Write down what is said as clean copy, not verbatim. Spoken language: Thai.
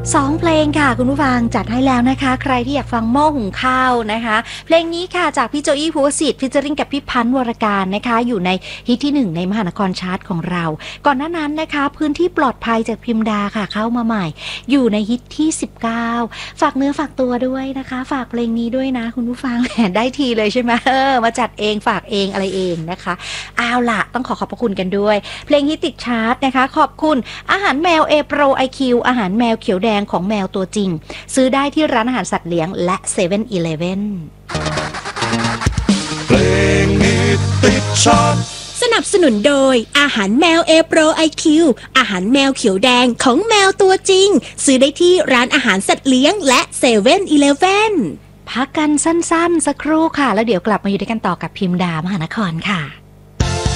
2 เพลงค่ะคุณผู้ฟังจัดให้แล้วนะคะใครที่อยากฟังหม้อหุงข้าวนะคะเพลงนี้ค่ะจากพี่โจอี้ภูวสิทธิ์ฟิชเจอริ่งกับพี่พันธ์วรการนะคะอยู่ในฮิตที่1ในมหานครชาร์ตของเราก่อนหน้านั้นนะคะพื้นที่ปลอดภัยจากพิมดาค่ะเข้ามาใหม่อยู่ในฮิตที่19ฝากเนื้อฝากตัวด้วยนะคะฝากเพลงนี้ด้วยนะคุณผู้ฟัง ได้ทีเลยใช่ไหมมาจัดเองฝากเองอะไรเองนะคะเอาล่ะต้องขอบพระคุณกันด้วยเพลงฮิตติดชาร์ตนะคะขอบคุณอาหารแมวเอโปรไอคิวอาหารแมวเขียวแดงของแมวตัวจริงซื้อได้ที่ร้านอาหารสัตว์เลี้ยงและ7-Eleven เพลงฮิตติดชาร์ตสนับสนุนโดยอาหารแมวเอโปรไอคิวอาหารแมวเขียวแดงของแมวตัวจริงซื้อได้ที่ร้านอาหารสัตว์เลี้ยงและ7-Eleven พักกันสั้นๆสักครู่ค่ะแล้วเดี๋ยวกลับมาอยู่ด้วยกันต่อกับพิมดามหานครค่ะ